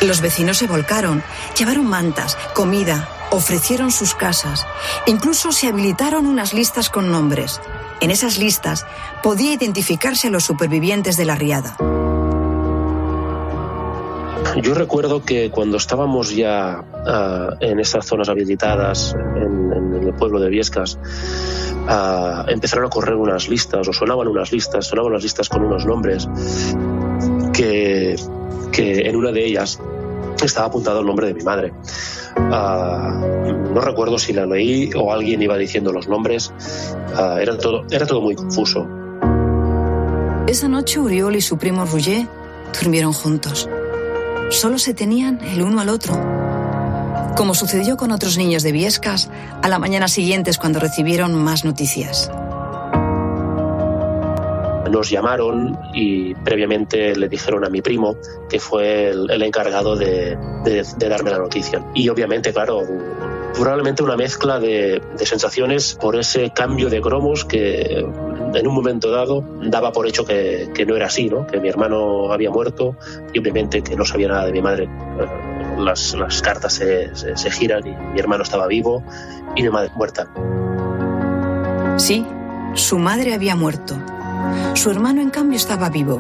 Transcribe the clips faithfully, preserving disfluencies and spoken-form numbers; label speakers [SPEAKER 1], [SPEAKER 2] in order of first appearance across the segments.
[SPEAKER 1] Los vecinos se volcaron, llevaron mantas, comida, ofrecieron sus casas. Incluso se habilitaron unas listas con nombres. En esas listas podía identificarse a los supervivientes de la riada.
[SPEAKER 2] Yo recuerdo que cuando estábamos ya uh, en estas zonas habilitadas, en, en el pueblo de Biescas, uh, empezaron a correr unas listas, o sonaban unas listas, sonaban unas listas con unos nombres, que, que en una de ellas estaba apuntado el nombre de mi madre. Uh, no recuerdo si la leí o alguien iba diciendo los nombres. Uh, era todo, era todo muy confuso.
[SPEAKER 1] Esa noche Uriol y su primo Roger durmieron juntos. Solo se tenían el uno al otro. Como sucedió con otros niños de Biescas, a la mañana siguiente es cuando recibieron más noticias.
[SPEAKER 2] Nos llamaron y previamente le dijeron a mi primo, que fue el, el encargado de, de, de darme la noticia. Y obviamente, claro, probablemente una mezcla de, de sensaciones por ese cambio de cromos que en un momento dado daba por hecho que, que no era así, ¿no? Que mi hermano había muerto y obviamente que no sabía nada de mi madre. Las, las cartas se, se, se giran y mi hermano estaba vivo y mi madre muerta.
[SPEAKER 1] Sí, su madre había muerto. Su hermano, en cambio, estaba vivo.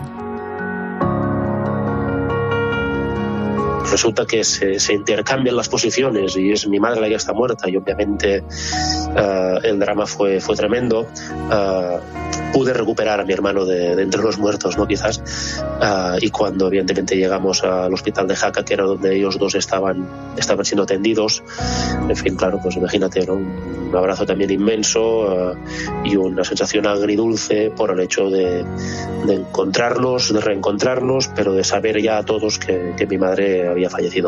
[SPEAKER 2] Resulta que se, se intercambian las posiciones y es mi madre la que está muerta y obviamente uh, el drama fue, fue tremendo. Uh, pude recuperar a mi hermano de, de entre los muertos, ¿no? Quizás. Uh, y cuando evidentemente llegamos al hospital de Jaca, que era donde ellos dos estaban, estaban siendo atendidos, en fin, claro, pues imagínate, ¿no? Un abrazo también inmenso uh, y una sensación agridulce por el hecho de, de encontrarnos, de reencontrarnos, pero de saber ya a todos que, que mi madre había fallecido.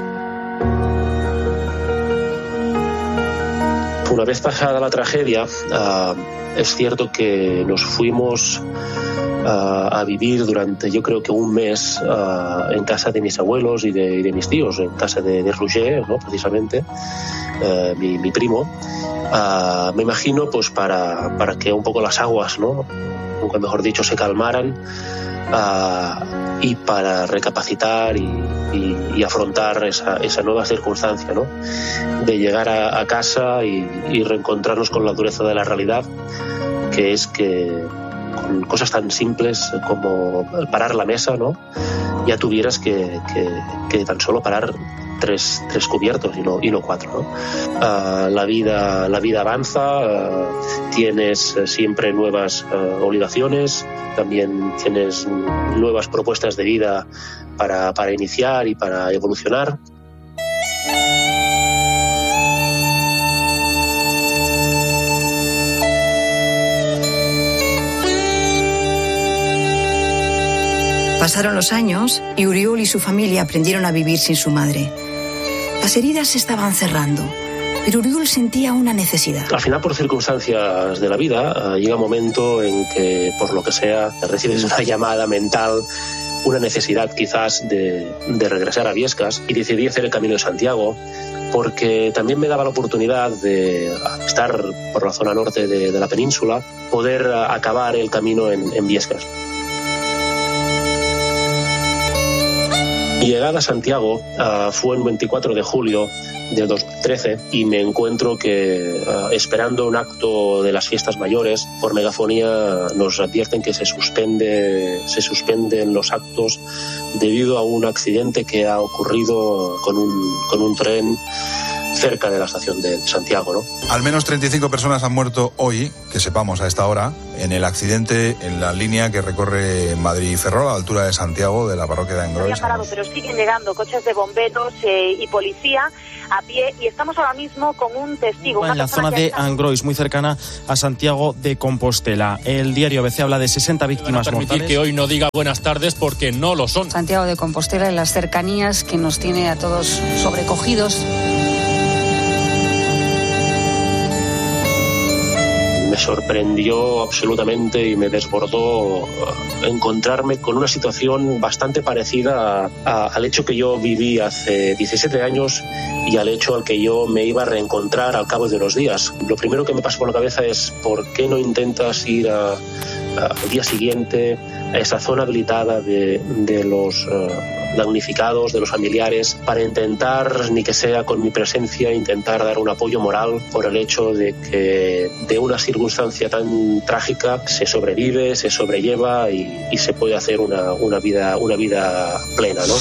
[SPEAKER 2] Una vez pasada la tragedia, uh, es cierto que nos fuimos uh, a vivir durante, yo creo que un mes, uh, en casa de mis abuelos y de, y de mis tíos, en casa de, de Roger, ¿no? Precisamente, uh, mi, mi primo. Uh, me imagino, pues, para, para que un poco las aguas, ¿no? Nunca mejor dicho, se calmaran. Uh, y para recapacitar y, y, y afrontar esa, esa nueva circunstancia, ¿no? De llegar a, a casa y, y reencontrarnos con la dureza de la realidad, que es que con cosas tan simples como parar la mesa, ¿no? Ya tuvieras que, que, que tan solo parar tres, tres cubiertos y no, y no cuatro, ¿no? Uh, la vida, la vida avanza, uh, tienes siempre nuevas uh, obligaciones, también tienes nuevas propuestas de vida para, para iniciar y para evolucionar.
[SPEAKER 1] Pasaron los años y Uriol y su familia aprendieron a vivir sin su madre. Las heridas se estaban cerrando, pero Uriol sentía una necesidad.
[SPEAKER 2] Al final, por circunstancias de la vida, uh, llega un momento en que, por lo que sea, recibes una llamada mental, una necesidad quizás de, de regresar a Biescas, y decidí hacer el Camino de Santiago, porque también me daba la oportunidad de estar por la zona norte de, de la península, poder uh, acabar el camino en, en Biescas. Mi llegada a Santiago uh, fue el veinticuatro de julio de dos mil trece y me encuentro que, uh, esperando un acto de las fiestas mayores, por megafonía nos advierten que se suspende, se suspenden los actos debido a un accidente que ha ocurrido con un, con un tren cerca de la estación de Santiago, ¿no?
[SPEAKER 3] Al menos treinta y cinco personas han muerto hoy, que sepamos a esta hora, en el accidente en la línea que recorre Madrid-Ferrol, a la altura de Santiago, de la parroquia de Angrois.
[SPEAKER 4] Había parado, pero siguen llegando coches de bomberos eh, y policía a pie, y estamos ahora mismo con un testigo.
[SPEAKER 5] En la zona de Angrois, muy cercana a Santiago de Compostela. El diario A B C habla de sesenta víctimas mortales.
[SPEAKER 6] Permitir que hoy no diga buenas tardes porque no lo son.
[SPEAKER 7] Santiago de Compostela, en las cercanías, que nos tiene a todos sobrecogidos.
[SPEAKER 2] Me sorprendió absolutamente y me desbordó encontrarme con una situación bastante parecida a, a, al hecho que yo viví hace diecisiete años y al hecho al que yo me iba a reencontrar al cabo de unos días. Lo primero que me pasó por la cabeza es ¿por qué no intentas ir a, a, al día siguiente esa zona habilitada de, de los uh, damnificados, de los familiares, para intentar, ni que sea con mi presencia, intentar dar un apoyo moral por el hecho de que de una circunstancia tan trágica se sobrevive, se sobrelleva y, y se puede hacer una, una, vida, una vida plena, ¿no?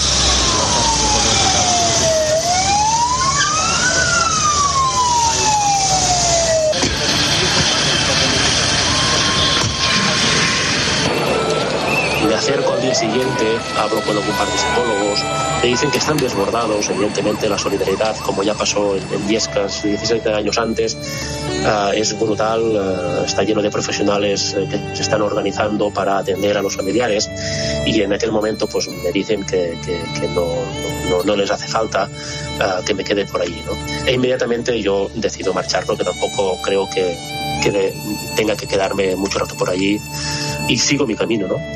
[SPEAKER 2] Acerco al día siguiente, hablo con algún par de psicólogos, me dicen que están desbordados, evidentemente la solidaridad, como ya pasó en, en Biescas diecisiete años antes, uh, es brutal, uh, está lleno de profesionales uh, que se están organizando para atender a los familiares y en aquel momento pues me dicen que, que, que no, no, no les hace falta uh, que me quede por allí, ¿no? E inmediatamente yo decido marchar porque tampoco creo que, que de, tenga que quedarme mucho rato por allí y sigo mi camino, ¿no?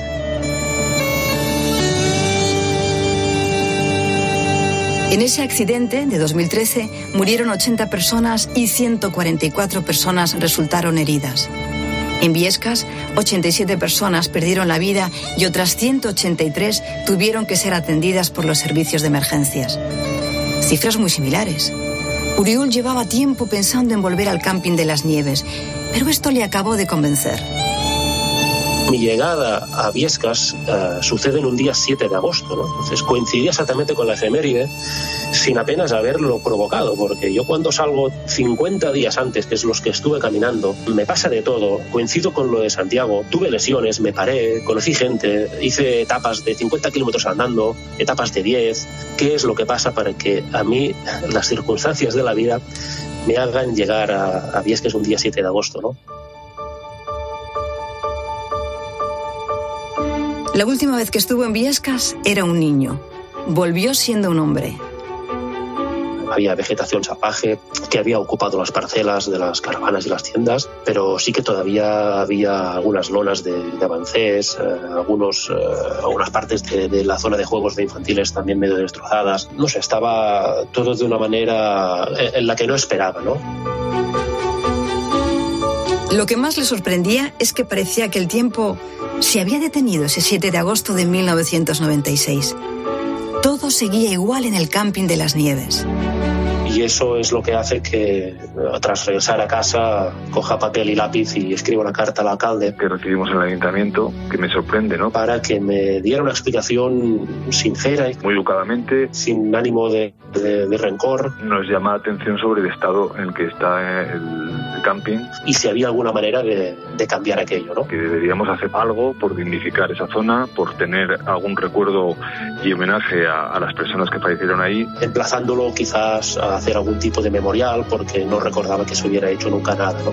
[SPEAKER 1] En ese accidente de dos mil trece murieron ochenta personas y ciento cuarenta y cuatro personas resultaron heridas. En Biescas, ochenta y siete personas perdieron la vida y otras ciento ochenta y tres tuvieron que ser atendidas por los servicios de emergencias. Cifras muy similares. Uriol llevaba tiempo pensando en volver al camping de las Nieves, pero esto le acabó de convencer.
[SPEAKER 2] Mi llegada a Biescas uh, sucede en un día siete de agosto, ¿no? Entonces coincidía exactamente con la efeméride sin apenas haberlo provocado, porque yo cuando salgo cincuenta días antes, que es los que estuve caminando, me pasa de todo, coincido con lo de Santiago, tuve lesiones, me paré, conocí gente, hice etapas de cincuenta kilómetros andando, etapas de diez. ¿Qué es lo que pasa para que a mí las circunstancias de la vida me hagan llegar a, a Biescas un día siete de agosto, ¿no?
[SPEAKER 1] La última vez que estuvo en Biescas era un niño. Volvió siendo un hombre.
[SPEAKER 2] Había vegetación salvaje que había ocupado las parcelas de las caravanas y las tiendas, pero sí que todavía había algunas lonas de, de avancés, eh, algunos, eh, algunas partes de, de la zona de juegos de infantiles también medio destrozadas. No sé, estaba todo de una manera en la que no esperaba, ¿no?
[SPEAKER 1] Lo que más le sorprendía es que parecía que el tiempo se había detenido ese siete de agosto de mil novecientos noventa y seis. Todo seguía igual en el camping de las Nieves.
[SPEAKER 2] Y eso es lo que hace que, tras regresar a casa, coja papel y lápiz y escriba una carta al alcalde.
[SPEAKER 8] Que recibimos en el ayuntamiento, que me sorprende, ¿no?
[SPEAKER 2] Para que me diera una explicación sincera.
[SPEAKER 8] Muy educadamente.
[SPEAKER 2] Sin ánimo de, de, de rencor.
[SPEAKER 8] Nos llama la atención sobre el estado en el que está el, el camping.
[SPEAKER 2] Y si había alguna manera de, de cambiar aquello, ¿no?
[SPEAKER 8] Que deberíamos hacer algo por dignificar esa zona, por tener algún recuerdo y homenaje a, a las personas que fallecieron ahí.
[SPEAKER 2] Emplazándolo quizás a hacer algún tipo de memorial, porque no recordaba que se hubiera hecho nunca nada, ¿no?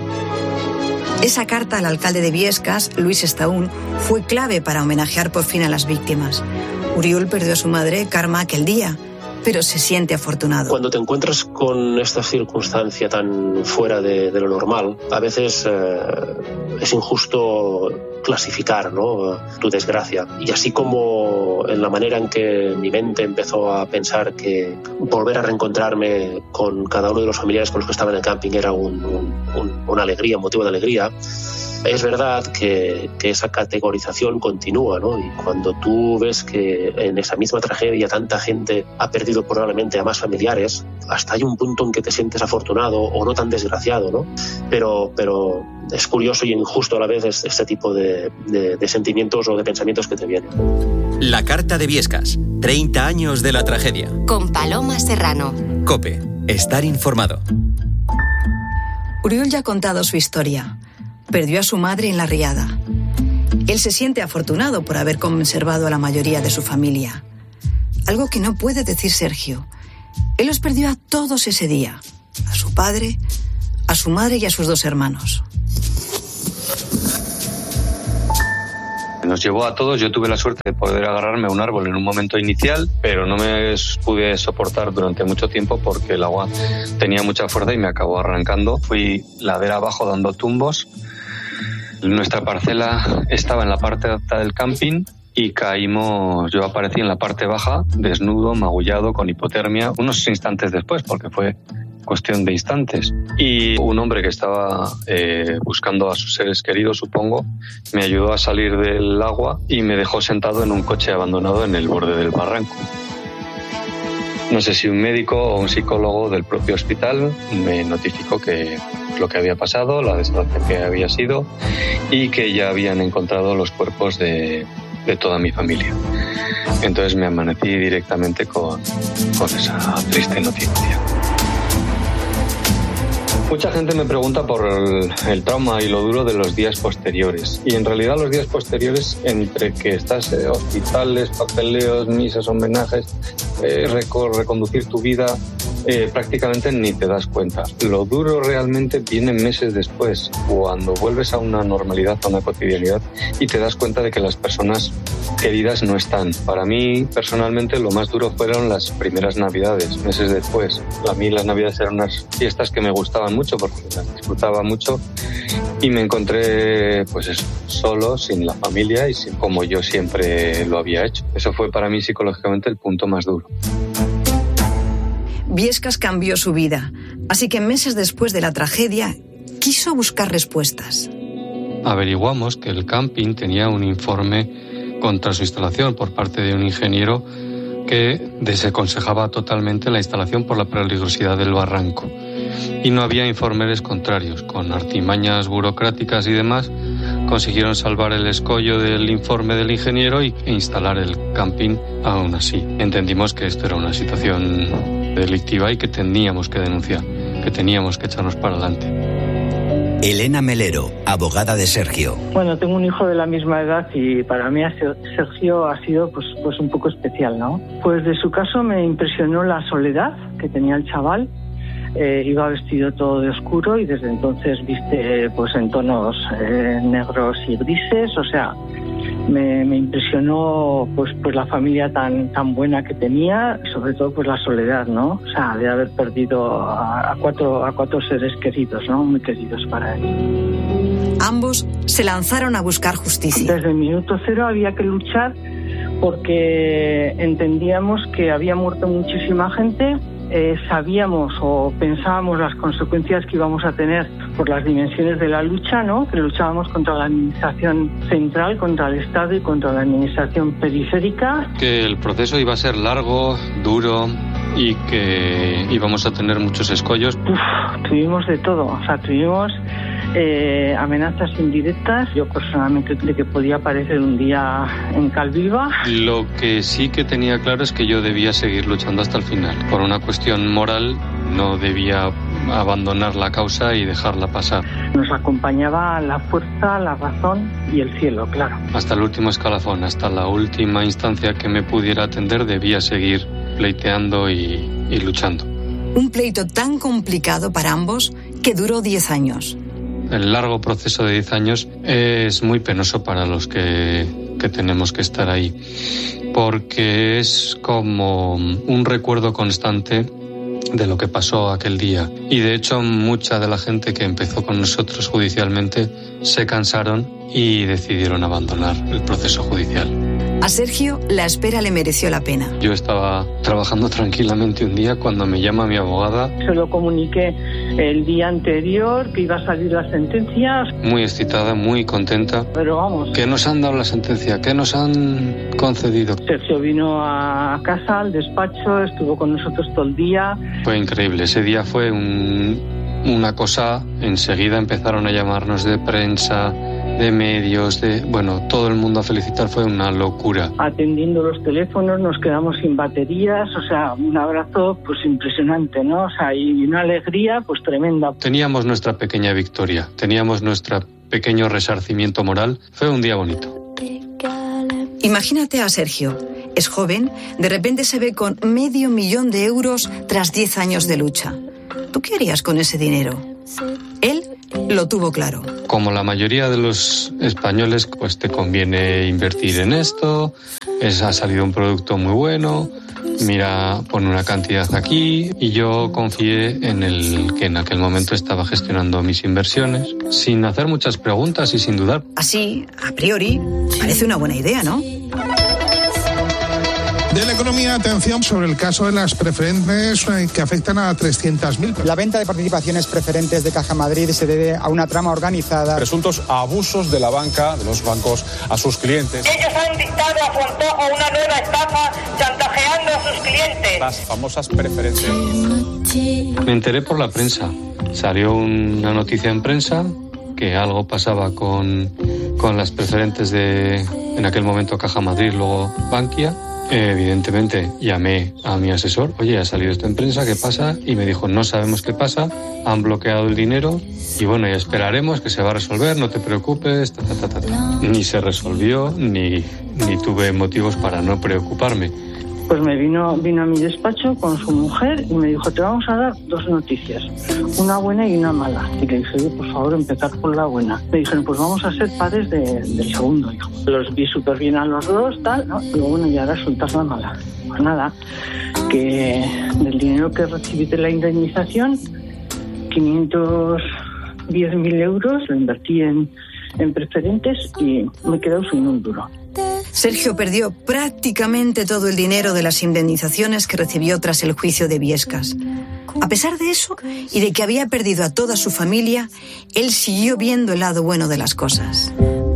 [SPEAKER 1] Esa carta al alcalde de Biescas, Luis Estaún, fue clave para homenajear por fin a las víctimas. Uriol perdió a su madre, Carma, aquel día, pero se siente afortunado.
[SPEAKER 2] Cuando te encuentras con esta circunstancia tan fuera de, de lo normal, a veces eh, es injusto clasificar, ¿no?, tu desgracia. Y así como en la manera en que mi mente empezó a pensar que volver a reencontrarme con cada uno de los familiares con los que estaba en el camping era un, un, un, una alegría, un motivo de alegría, es verdad que, que esa categorización continúa, ¿no? Y cuando tú ves que en esa misma tragedia tanta gente ha perdido probablemente a más familiares, hasta hay un punto en que te sientes afortunado o no tan desgraciado, ¿no? Pero, pero es curioso y injusto a la vez este tipo de, de, de sentimientos o de pensamientos que te vienen.
[SPEAKER 9] La carta de Biescas, treinta años de la tragedia.
[SPEAKER 10] Con Paloma Serrano.
[SPEAKER 9] COPE, estar informado.
[SPEAKER 1] Uriol ya ha contado su historia. Perdió a su madre en la riada. Él se siente afortunado por haber conservado a la mayoría de su familia. Algo que no puede decir Sergio. Él los perdió a todos ese día. A su padre, a su madre y a sus dos hermanos.
[SPEAKER 11] Nos llevó a todos. Yo tuve la suerte de poder agarrarme a un árbol en un momento inicial, pero no me pude soportar durante mucho tiempo porque el agua tenía mucha fuerza y me acabó arrancando. Fui ladera abajo dando tumbos. Nuestra parcela estaba en la parte alta del camping y caímos, yo aparecí en la parte baja, desnudo, magullado, con hipotermia, unos instantes después, porque fue cuestión de instantes. Y un hombre que estaba eh, buscando a sus seres queridos, supongo, me ayudó a salir del agua y me dejó sentado en un coche abandonado en el borde del barranco. No sé si un médico o un psicólogo del propio hospital me notificó que lo que había pasado, la desgracia que había sido y que ya habían encontrado los cuerpos de, de toda mi familia. Entonces me amanecí directamente con, con esa triste noticia. Mucha gente me pregunta por el, el trauma y lo duro de los días posteriores. Y en realidad los días posteriores, entre que estás en hospitales, papeleos, misas, homenajes, eh, reconducir tu vida, eh, prácticamente ni te das cuenta. Lo duro realmente viene meses después, cuando vuelves a una normalidad, a una cotidianidad, y te das cuenta de que las personas queridas no están. Para mí, personalmente, lo más duro fueron las primeras Navidades, meses después. A mí las Navidades eran unas fiestas que me gustaban mucho porque las disfrutaba mucho y me encontré pues eso, solo, sin la familia y sin, como yo siempre lo había hecho. Eso fue para mí psicológicamente el punto más duro.
[SPEAKER 1] Biescas cambió su vida, así que meses después de la tragedia quiso buscar respuestas.
[SPEAKER 11] Averiguamos que el camping tenía un informe contra su instalación por parte de un ingeniero que desaconsejaba totalmente la instalación por la peligrosidad del barranco. Y no había informes contrarios. Con artimañas burocráticas y demás consiguieron salvar el escollo del informe del ingeniero e instalar el camping aún así. Entendimos que esto era una situación delictiva y que teníamos que denunciar, que teníamos que echarnos para adelante.
[SPEAKER 9] Elena Melero, abogada de Sergio.
[SPEAKER 10] Bueno, tengo un hijo de la misma edad y para mí Sergio ha sido pues, pues un poco especial, ¿no? Pues de su caso me impresionó la soledad que tenía el chaval. Eh, iba vestido todo de oscuro y desde entonces viste pues en tonos eh, negros y grises, o sea, me, me impresionó pues pues la familia tan tan buena que tenía, sobre todo pues la soledad, ¿no? O sea, de haber perdido a, a cuatro a cuatro seres queridos, ¿no? Muy queridos para él.
[SPEAKER 1] Ambos se lanzaron a buscar justicia.
[SPEAKER 10] Desde el minuto cero había que luchar porque entendíamos que había muerto muchísima gente. Eh, sabíamos o pensábamos las consecuencias que íbamos a tener por las dimensiones de la lucha, ¿no? Que luchábamos contra la administración central, contra el Estado y contra la administración periférica.
[SPEAKER 11] Que el proceso iba a ser largo, duro y que íbamos a tener muchos escollos.
[SPEAKER 10] Uf, tuvimos de todo, o sea, tuvimos eh, amenazas indirectas. Yo personalmente creí que podía aparecer un día en Calviva.
[SPEAKER 11] Lo que sí que tenía claro es que yo debía seguir luchando hasta el final. Por una cuestión moral no debía abandonar la causa y dejarla pasar.
[SPEAKER 10] Nos acompañaba la fuerza, la razón y el cielo, claro.
[SPEAKER 11] Hasta el último escalafón, hasta la última instancia que me pudiera atender, debía seguir pleiteando y, y luchando.
[SPEAKER 1] Un pleito tan complicado para ambos que duró diez años.
[SPEAKER 11] El largo proceso de diez años es muy penoso para los que, que tenemos que estar ahí, porque es como un recuerdo constante de lo que pasó aquel día. Y de hecho mucha de la gente que empezó con nosotros judicialmente se cansaron y decidieron abandonar el proceso judicial.
[SPEAKER 1] A Sergio la espera le mereció la pena.
[SPEAKER 11] Yo estaba trabajando tranquilamente un día cuando me llama mi abogada.
[SPEAKER 10] Se lo comuniqué el día anterior que iba a salir la sentencia.
[SPEAKER 11] Muy excitada, muy contenta.
[SPEAKER 10] Pero vamos.
[SPEAKER 11] ¿Qué nos han dado la sentencia? ¿Qué nos han concedido?
[SPEAKER 10] Sergio vino a casa, al despacho, estuvo con nosotros todo el día.
[SPEAKER 11] Fue increíble. Ese día fue un, una cosa. Enseguida empezaron a llamarnos de prensa, de medios, de bueno, todo el mundo a felicitar. Fue una locura.
[SPEAKER 10] Atendiendo los teléfonos, nos quedamos sin baterías, o sea, un abrazo pues impresionante, ¿no? O sea, y una alegría pues tremenda.
[SPEAKER 11] Teníamos nuestra pequeña victoria, teníamos nuestro pequeño resarcimiento moral. Fue un día bonito.
[SPEAKER 1] Imagínate a Sergio, es joven, de repente se ve con medio millón de euros tras diez años de lucha. ¿Tú qué harías con ese dinero? Él lo tuvo claro.
[SPEAKER 11] Como la mayoría de los españoles, pues te conviene invertir en esto, es, ha salido un producto muy bueno, mira, pon una cantidad aquí, y yo confié en el que en aquel momento estaba gestionando mis inversiones, sin hacer muchas preguntas y sin dudar.
[SPEAKER 1] Así, a priori, parece una buena idea, ¿no?
[SPEAKER 12] De la economía, atención sobre el caso de las preferentes que afectan a trescientas mil.
[SPEAKER 13] La venta de participaciones preferentes de Caja Madrid se debe a una trama organizada.
[SPEAKER 14] Presuntos abusos de la banca, de los bancos, a sus clientes.
[SPEAKER 15] Ellos han dictado a su antojo una nueva estafa chantajeando a sus clientes.
[SPEAKER 14] Las famosas preferentes.
[SPEAKER 11] Me enteré por la prensa. Salió una noticia en prensa que algo pasaba con, con las preferentes de, en aquel momento, Caja Madrid, luego Bankia. Evidentemente llamé a mi asesor, oye, ha salido esto en prensa, ¿qué pasa? Y me dijo, no sabemos qué pasa, han bloqueado el dinero y bueno, ya esperaremos que se va a resolver, no te preocupes, ta, ta, ta, ta, ta. Ni se resolvió, ni, ni tuve motivos para no preocuparme.
[SPEAKER 10] Pues me vino, vino a mi despacho con su mujer y me dijo, te vamos a dar dos noticias, una buena y una mala. Y le dije, oye, por favor, empezar por la buena. Me dijeron, pues vamos a ser padres de, del segundo hijo. Los vi súper bien a los dos, tal, ¿no? Y luego, bueno, ya ahora soltar la mala. Pues nada, que del dinero que recibí de la indemnización, quinientos diez mil euros lo invertí en, en preferentes y me he quedado sin un duro.
[SPEAKER 1] Sergio perdió prácticamente todo el dinero de las indemnizaciones que recibió tras el juicio de Biescas. A pesar de eso, y de que había perdido a toda su familia, él siguió viendo el lado bueno de las cosas.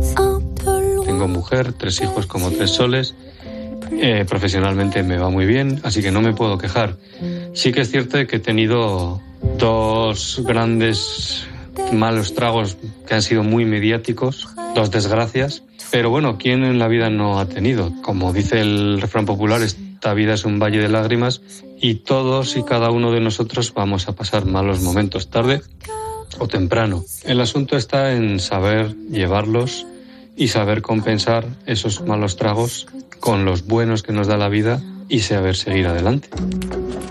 [SPEAKER 11] Tengo mujer, tres hijos como tres soles. Eh, profesionalmente me va muy bien, así que no me puedo quejar. Sí que es cierto que he tenido dos grandes malos tragos que han sido muy mediáticos, dos desgracias. Pero bueno, ¿quién en la vida no ha tenido? Como dice el refrán popular, esta vida es un valle de lágrimas y todos y cada uno de nosotros vamos a pasar malos momentos tarde o temprano. El asunto está en saber llevarlos y saber compensar esos malos tragos con los buenos que nos da la vida y saber seguir adelante.